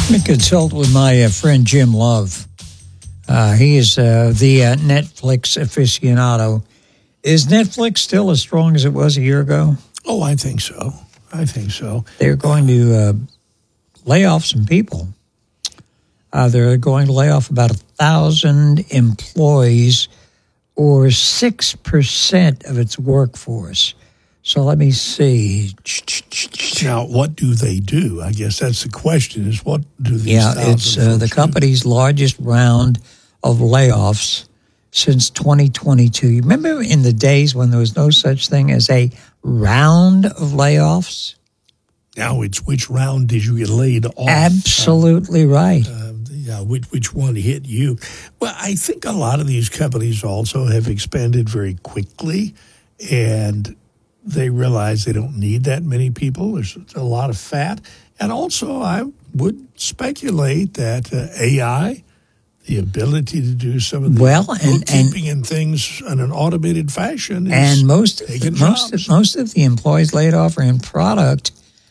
Let me consult with my friend Jim Love. He is the Netflix aficionado. Is Netflix still as strong as it was a year ago? Oh, I think so. They're going to lay off some people. They're going to lay off about 1,000 employees, or 6% of its workforce. So let me see. Now, what do they do? I guess that's the question, is what do these it's the company's largest round of layoffs since 2022. You remember in the days when there was no such thing as a round of layoffs? Now it's which round did you get laid off? Absolutely right. Which one hit you? Well, I think a lot of these companies also have expanded very quickly, and they realize they don't need that many people. There's a lot of fat. And also, I would speculate that AI, the ability to do some of the bookkeeping and things in an automated fashion, and most of the employees laid off are in product.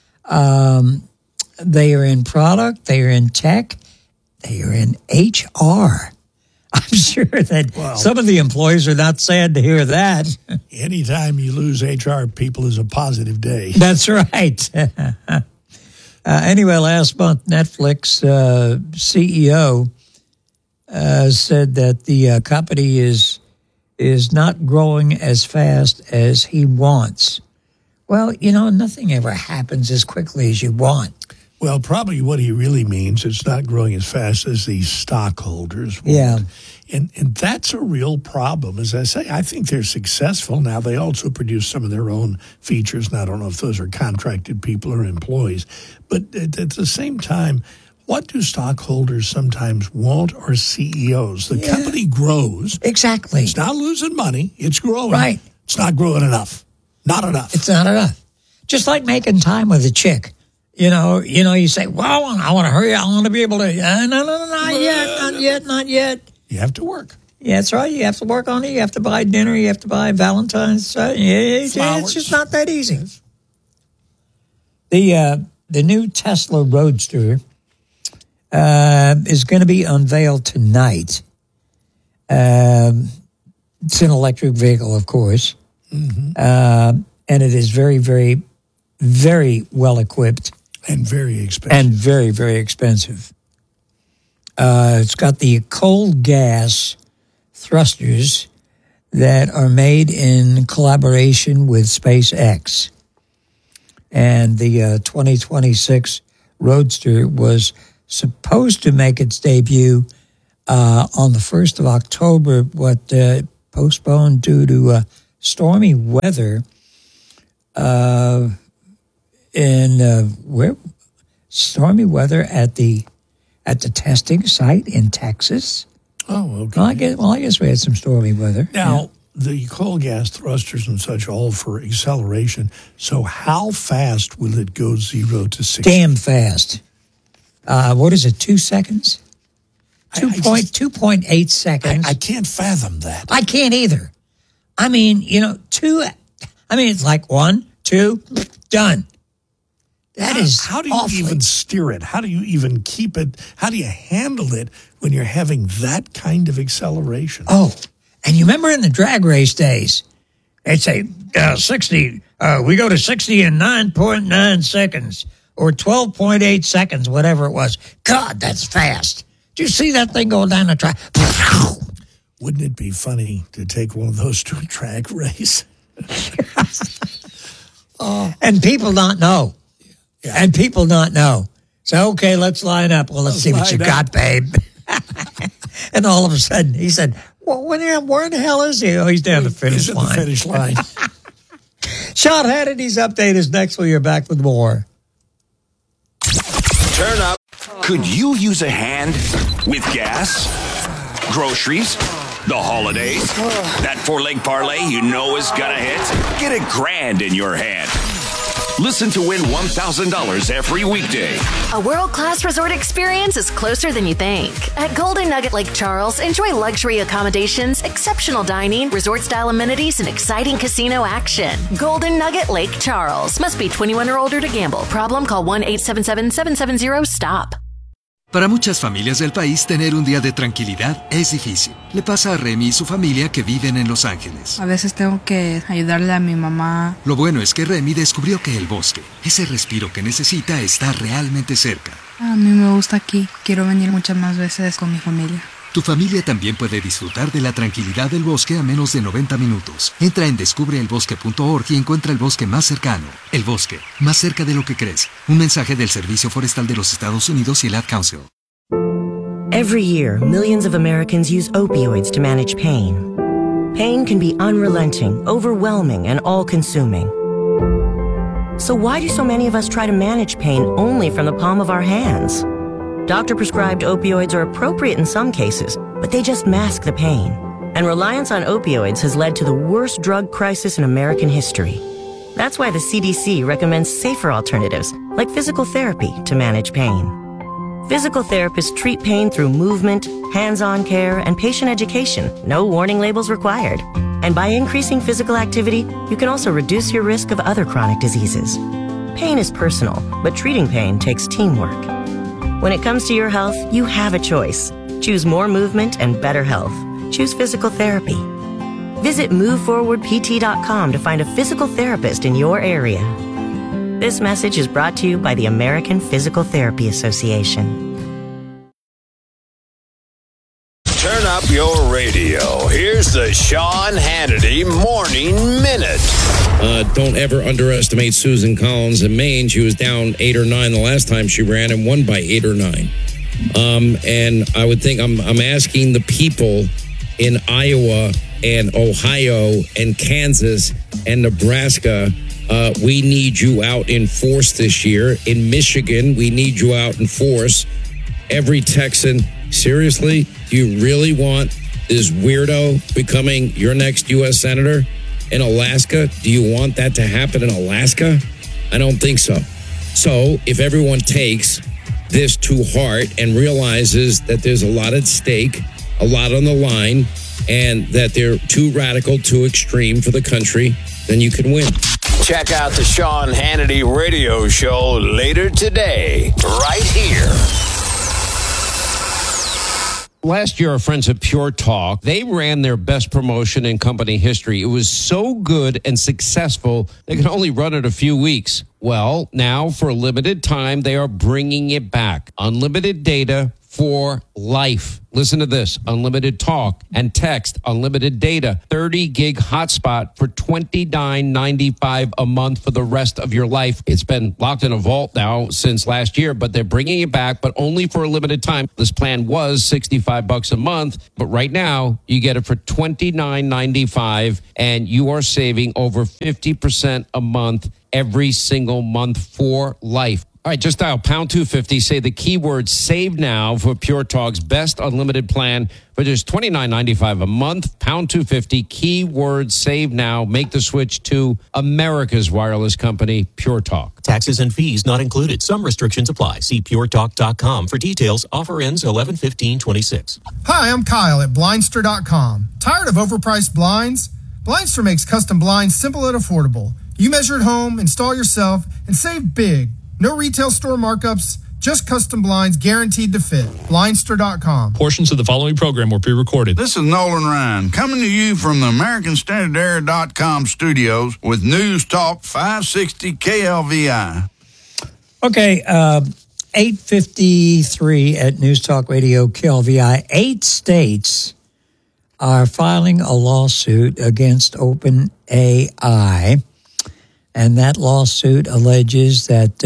They are in product. They are in tech. They are in HR. I'm sure that some of the employees are not sad to hear that. Anytime you lose HR people is a positive day. That's right. Anyway, last month, Netflix CEO said that the company is not growing as fast as he wants. Well, nothing ever happens as quickly as you want. Well, probably what he really means, it's not growing as fast as these stockholders want. Yeah. And that's a real problem. As I say, I think they're successful. Now, they also produce some of their own features, and I don't know if those are contracted people or employees. But at the same time, what do stockholders sometimes want, or CEOs? The company grows. Exactly. It's not losing money. It's growing. Right. It's not growing enough. Not enough. It's not enough. Just like making time with a chick. You say, well, I want to hurry. I want to be able to. No, not yet. You have to work. Yeah, that's right. You have to work on it. You have to buy dinner. You have to buy Valentine's. It's just not that easy. The new Tesla Roadster is going to be unveiled tonight. It's an electric vehicle, of course, and it is very, very, very well equipped. And very expensive. And very, very expensive. It's got the cold gas thrusters that are made in collaboration with SpaceX. And the 2026 Roadster was supposed to make its debut on the 1st of October, but postponed due to stormy weather. Stormy weather at the testing site in Texas. Oh, okay. I guess we had some stormy weather. Now, the coal gas thrusters and such, all for acceleration. So how fast will it go 0 to 60? Damn fast. What is it, 2 seconds? 2.8 seconds. I can't fathom that. I can't either. I mean, it's like 1, 2, done. That is how do you even steer it? How do you even keep it? How do you handle it when you're having that kind of acceleration? Oh, and you remember in the drag race days, they'd say 60. We go to 60 in 9.9 seconds or 12.8 seconds, whatever it was. God, that's fast. Did you see that thing going down the track? Wouldn't it be funny to take one of those to a drag race? And people not know. Yeah. And people not know. So, okay, let's line up. Well, let's see what you got, babe. And all of a sudden, he said, well, where in the hell is he? Oh, he's down the finish line. The finish line. Sean Hannity's update is next. We'll be back with more. Turn up. Could you use a hand with gas, groceries, the holidays? That 4-leg parlay you know is gonna hit? Get $1,000 in your hand. Listen to win $1,000 every weekday. A world-class resort experience is closer than you think. At Golden Nugget Lake Charles, enjoy luxury accommodations, exceptional dining, resort-style amenities, and exciting casino action. Golden Nugget Lake Charles. Must be 21 or older to gamble. Problem? Call 1-877-770-STOP. Para muchas familias del país, tener un día de tranquilidad es difícil. Le pasa a Remy y su familia que viven en Los Ángeles. A veces tengo que ayudarle a mi mamá. Lo bueno es que Remy descubrió que el bosque, ese respiro que necesita, está realmente cerca. A mí me gusta aquí. Quiero venir muchas más veces con mi familia. Tu familia también puede disfrutar de la tranquilidad del bosque a menos de 90 minutos. Entra en descubreelbosque.org y encuentra el bosque más cercano. El bosque, más cerca de lo que crees. Un mensaje del Servicio Forestal de los Estados Unidos y el Ad Council. Every year, millions of Americans use opioids to manage pain. Pain can be unrelenting, overwhelming, and all-consuming. So why do so many of us try to manage pain only from the palm of our hands? Doctor-prescribed opioids are appropriate in some cases, but they just mask the pain. And reliance on opioids has led to the worst drug crisis in American history. That's why the CDC recommends safer alternatives, like physical therapy, to manage pain. Physical therapists treat pain through movement, hands-on care, and patient education. No warning labels required. And by increasing physical activity, you can also reduce your risk of other chronic diseases. Pain is personal, but treating pain takes teamwork. When it comes to your health, you have a choice. Choose more movement and better health. Choose physical therapy. Visit MoveForwardPT.com to find a physical therapist in your area. This message is brought to you by the American Physical Therapy Association. Turn up your radio. Here's the Sean Hannity Morning Minute. Don't ever underestimate Susan Collins in Maine. She was down 8 or 9 the last time she ran and won by 8 or 9. And I would think I'm asking the people in Iowa and Ohio and Kansas and Nebraska, we need you out in force this year. In Michigan, we need you out in force. Every Texan, seriously, do you really want this weirdo becoming your next U.S. Senator? In Alaska, do you want that to happen in Alaska? I don't think so. So if everyone takes this to heart and realizes that there's a lot at stake, a lot on the line, and that they're too radical, too extreme for the country, then you can win. Check out the Sean Hannity radio show later today, right here. Last year, our friends at Pure Talk, they ran their best promotion in company history. It was so good and successful, they could only run it a few weeks. Well, now for a limited time, they are bringing it back. Unlimited data for life. Listen to this. Unlimited talk and text, unlimited data, 30 gig hotspot for $29.95 a month for the rest of your life. It's been locked in a vault now since last year, but they're bringing it back, but only for a limited time. This plan was $65 a month, but right now you get it for $29.95 and you are saving over 50% a month every single month for life. All right, just dial pound 250, say the keyword save now for Pure Talk's best unlimited plan for just $29.95 a month. Pound 250, keyword save now. Make the switch to America's wireless company, Pure Talk. Taxes and fees not included. Some restrictions apply. See puretalk.com for details. Offer ends 11/15/26. Hi, I'm Kyle at Blindster.com. Tired of overpriced blinds? Blindster makes custom blinds simple and affordable. You measure at home, install yourself, and save big. No retail store markups, just custom blinds guaranteed to fit. Blindster.com. Portions of the following program were pre-recorded. This is Nolan Ryan, coming to you from the AmericanStandardAir.com studios with News Talk 560 KLVI. Okay, 8:53 at News Talk Radio KLVI. 8 states are filing a lawsuit against OpenAI. And that lawsuit alleges that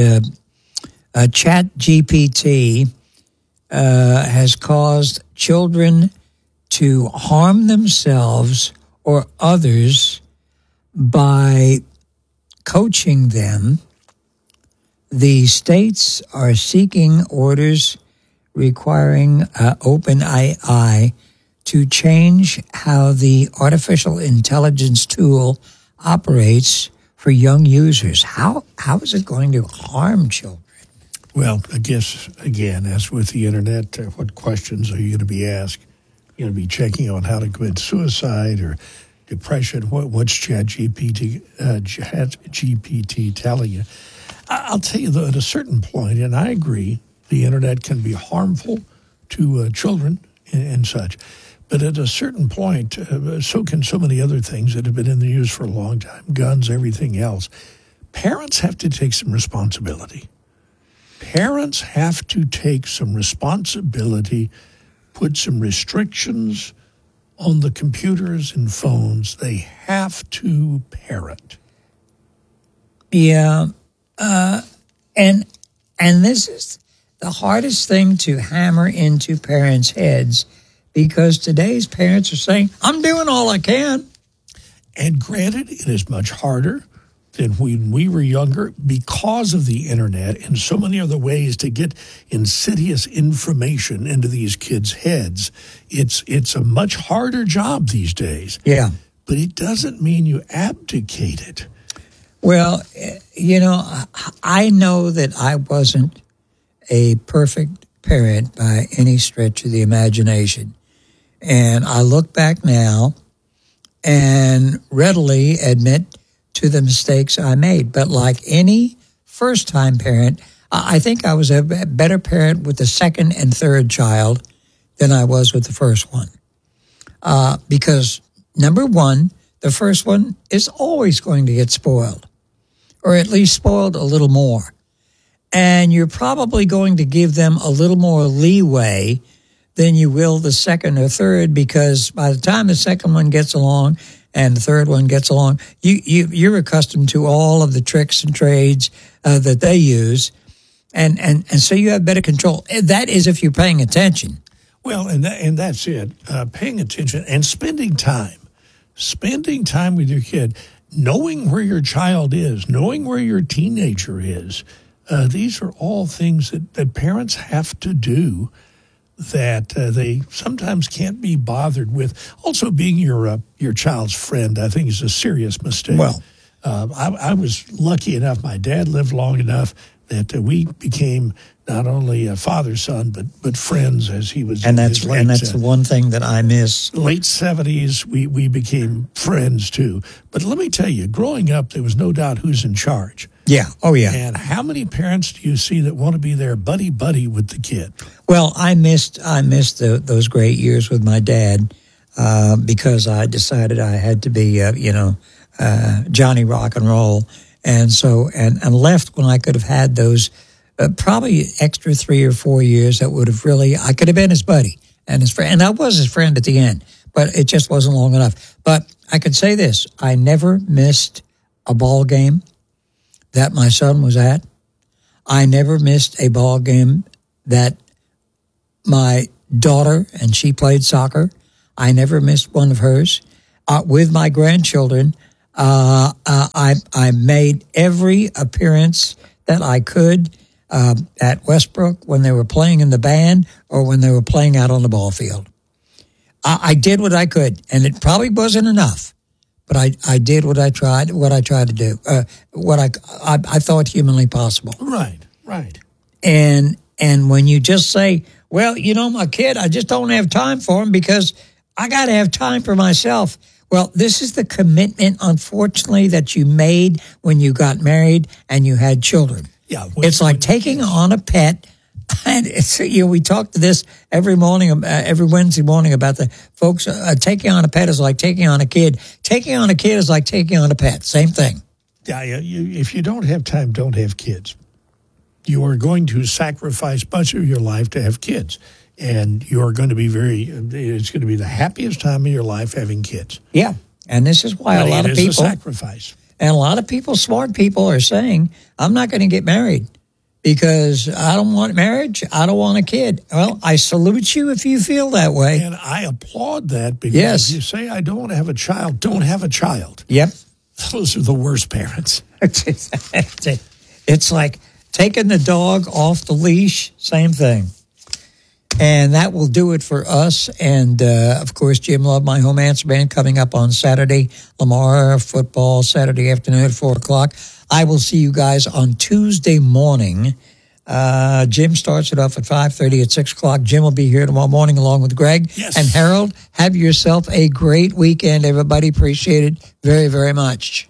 ChatGPT has caused children to harm themselves or others by coaching them. The states are seeking orders requiring OpenAI to change how the artificial intelligence tool operates for young users. How is it going to harm children? Well, I guess, again, as with the internet, what questions are you going to be asked? You're going to be checking on how to commit suicide or depression. What's ChatGPT telling you? I'll tell you, though, at a certain point, and I agree, The internet can be harmful to children and such. But at a certain point, so can so many other things that have been in the news for a long time, guns, everything else. Parents have to take some responsibility. Parents have to take some responsibility, put some restrictions on the computers and phones. They have to parent. Yeah. And this is the hardest thing to hammer into parents' heads, because today's parents are saying, I'm doing all I can. And granted, it is much harder than when we were younger because of the internet and so many other ways to get insidious information into these kids' heads. It's a much harder job these days. Yeah. But it doesn't mean you abdicate it. Well, I know that I wasn't a perfect parent by any stretch of the imagination. And I look back now and readily admit to the mistakes I made. But like any first-time parent, I think I was a better parent with the second and third child than I was with the first one. Because, number one, the first one is always going to get spoiled, or at least spoiled a little more. And you're probably going to give them a little more leeway than you will the second or third, because by the time the second one gets along and the third one gets along, you're accustomed to all of the tricks and trades that they use, and so you have better control. That is if you're paying attention. Well, and that's it. Paying attention and spending time with your kid, knowing where your child is, knowing where your teenager is. These are all things that parents have to do that they sometimes can't be bothered with. Also, being your child's friend, I think, is a serious mistake. Well, I was lucky enough. My dad lived long enough that we became not only a father-son, but friends as he was. And that's the one thing that I miss. Late 70s, we became friends too. But let me tell you, growing up, there was no doubt who's in charge. Yeah. Oh, yeah. And how many parents do you see that want to be there buddy with the kid? Well, I missed those great years with my dad because I decided I had to be, Johnny Rock and Roll, and so and left when I could have had those probably extra 3 or 4 years that would have really, I could have been his buddy and his friend, and I was his friend at the end, but it just wasn't long enough. But I could say this: I never missed a ball game that my son was at. I never missed a ball game that my daughter, and she played soccer, I never missed one of hers. With my grandchildren, I made every appearance that I could at Westbrook when they were playing in the band or when they were playing out on the ball field. I did what I could, and it probably wasn't enough. But I did what I tried to do, what I thought humanly possible. Right. And when you just say, well, my kid, I just don't have time for him because I got to have time for myself. Well, this is the commitment, unfortunately, that you made when you got married and you had children. Yeah, it's like taking on a pet. And we talk to this every Wednesday morning about the folks. Taking on a pet is like taking on a kid. Taking on a kid is like taking on a pet. Same thing. Yeah. If you don't have time, don't have kids. You are going to sacrifice much of your life to have kids, and you are going to be it's going to be the happiest time of your life having kids. Yeah, and this is why a lot of people. It is a sacrifice. And a lot of people, smart people, are saying, "I'm not going to get married." Because I don't want marriage, I don't want a kid. Well, I salute you if you feel that way. And I applaud that because if you say, I don't want to have a child, don't have a child. Yep. Those are the worst parents. It's like taking the dog off the leash, same thing. And that will do it for us. And, of course, Jim Love, my home answer man, coming up on Saturday. Lamar football, Saturday afternoon at 4 o'clock. I will see you guys on Tuesday morning. Jim starts it off at 5:30 at 6 o'clock. Jim will be here tomorrow morning along with Greg. Yes. And Harold, have yourself a great weekend, everybody. Appreciate it very, very much.